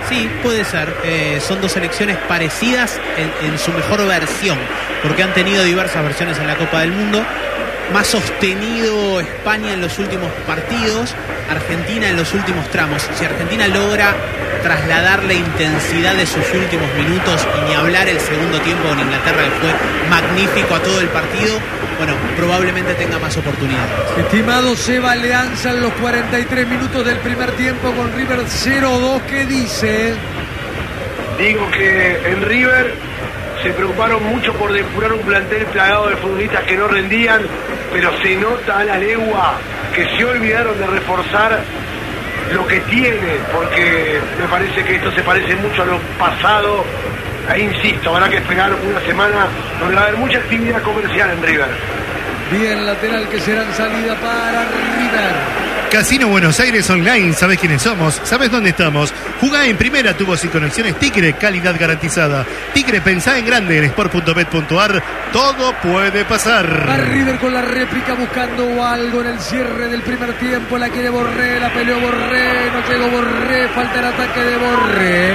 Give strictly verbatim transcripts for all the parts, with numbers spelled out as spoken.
Sí, puede ser. Eh, son dos selecciones parecidas en, en su mejor versión, porque han tenido diversas versiones en la Copa del Mundo. Más sostenido España en los últimos partidos, Argentina en los últimos tramos. Si Argentina logra trasladar la intensidad de sus últimos minutos, y ni hablar el segundo tiempo con Inglaterra, que fue magnífico a todo el partido, bueno, probablemente tenga más oportunidades. Estimado Seba Leanza, en los cuarenta y tres minutos del primer tiempo con River cero dos, ¿qué dice? Digo que en River se preocuparon mucho por depurar un plantel plagado de futbolistas que no rendían, pero se nota a la legua que se olvidaron de reforzar lo que tiene, porque me parece que esto se parece mucho a lo pasado. E insisto, habrá que esperar una semana donde va a haber mucha actividad comercial en River. Bien, lateral que será en salida para River. Casino Buenos Aires Online, ¿sabes quiénes somos? ¿Sabes dónde estamos? Jugá en primera, tubos y conexiones Tigre, calidad garantizada. Tigre, pensá en grande en sport punto bet punto ar, todo puede pasar. Va River con la réplica buscando algo en el cierre del primer tiempo, la quiere Borré, la peleó Borré, no llegó Borré, falta el ataque de Borré.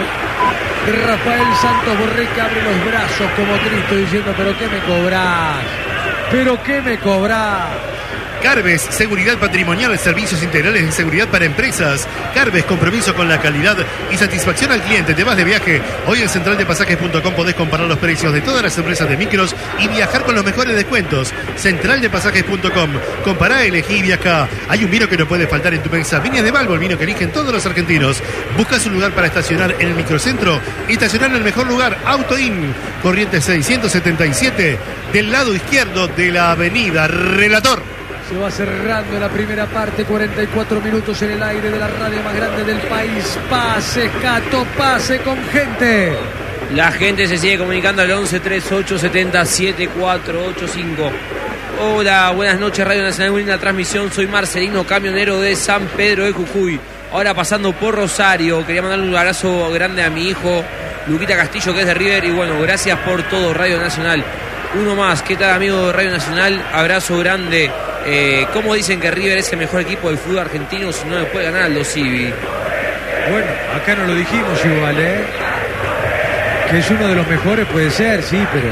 Rafael Santos Borré que abre los brazos como Cristo diciendo, pero ¿qué me cobrás? ¿Pero qué me cobrás? Carbes, seguridad patrimonial, servicios integrales de seguridad para empresas. Carbes, compromiso con la calidad y satisfacción al cliente. Te vas de viaje. Hoy en central de pasajes punto com podés comparar los precios de todas las empresas de micros y viajar con los mejores descuentos. central de pasajes punto com. Compará, elegí y viajá. Hay un vino que no puede faltar en tu mesa. Viñas de Balbo, el vino que eligen todos los argentinos. Buscas un lugar para estacionar en el microcentro. Estacionar en el mejor lugar. Autoin. Corrientes seiscientos setenta y siete. Del lado izquierdo de la avenida Relator. Se va cerrando la primera parte, cuarenta y cuatro minutos en el aire de la radio más grande del país. Pase, Cato, pase con gente. La gente se sigue comunicando al once treinta y ocho setenta setenta y cuatro ochenta y cinco. Hola, buenas noches, Radio Nacional, muy linda transmisión. Soy Marcelino, camionero de San Pedro de Jujuy. Ahora pasando por Rosario. Quería mandarle un abrazo grande a mi hijo, Luquita Castillo, que es de River. Y bueno, gracias por todo, Radio Nacional. Uno más, ¿qué tal, amigo de Radio Nacional? Abrazo grande. Eh, ¿Cómo dicen que River es el mejor equipo del fútbol argentino si no le puede ganar al Aldo Civi? Bueno, acá no lo dijimos igual, ¿eh? Que es uno de los mejores, puede ser, sí, pero...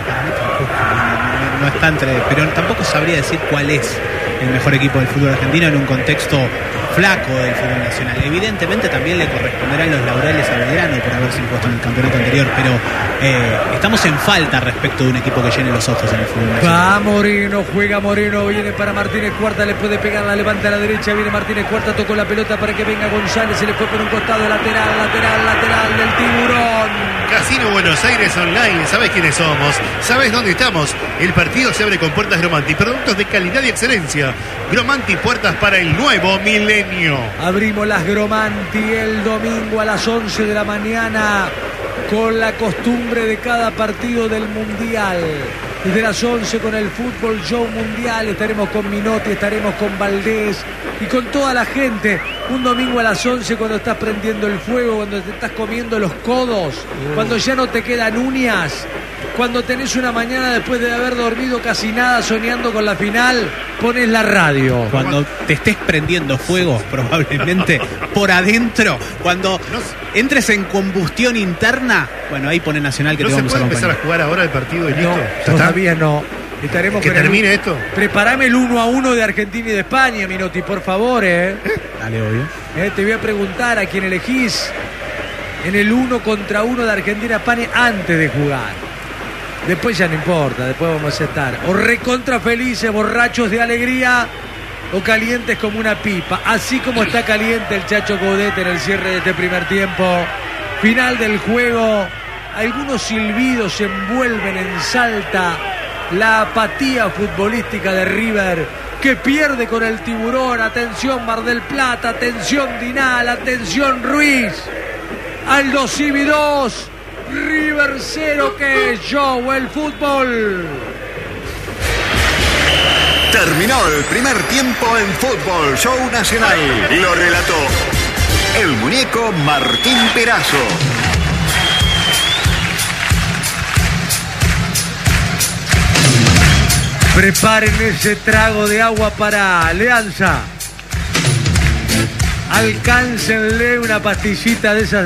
No, no está entre... Pero tampoco sabría decir cuál es el mejor equipo del fútbol argentino en un contexto flaco del fútbol nacional. Evidentemente también le corresponderán los laureles a Belgrano por haberse impuesto en el campeonato anterior, pero eh, estamos en falta respecto de un equipo que llene los ojos en el fútbol nacional. Va Moreno, juega Moreno, viene para Martínez Cuarta, le puede pegar, la levanta a la derecha, viene Martínez Cuarta, tocó la pelota para que venga González, se le fue por un costado, lateral, lateral, lateral del Tiburón. Casino Buenos Aires Online, ¿sabes quiénes somos? ¿Sabes dónde estamos? El partido se abre con puertas Gromanti, productos de calidad y excelencia. Gromanti, puertas para el nuevo milenio. Abrimos las Gromanti el domingo a las once de la mañana con la costumbre de cada partido del Mundial. Desde las once con el Fútbol Show Mundial estaremos con Minotti, estaremos con Valdés y con toda la gente. Un domingo a las once cuando estás prendiendo el fuego, cuando te estás comiendo los codos, uh. cuando ya no te quedan uñas, cuando tenés una mañana después de haber dormido casi nada soñando con la final, pones la radio. Cuando te estés prendiendo fuego, probablemente por adentro, cuando entres en combustión interna, bueno, ahí pone Nacional que ¿No te vamos a acompañar. empezar a jugar ahora el partido y listo? No, todavía no. Estaremos que termine el... esto. Preparame el uno a uno de Argentina y de España, Minotti, por favor, eh. Dale, obvio. Eh, te voy a preguntar a quién elegís en el uno contra uno de Argentina-España antes de jugar. Después ya no importa, después vamos a estar o recontra felices, borrachos de alegría, o calientes como una pipa. Así como está caliente el Chacho Coudet en el cierre de este primer tiempo. Final del juego. Algunos silbidos envuelven en Salta la apatía futbolística de River, que pierde con el Tiburón. Atención Mar del Plata, atención Dinal, atención Ruiz. Aldo Civi dos, River cero, que es show el fútbol. Terminó el primer tiempo en Fútbol Show Nacional. Lo relató el muñeco Martín Perazo. Preparen ese trago de agua para Leanza. Alcáncenle una pastillita de esas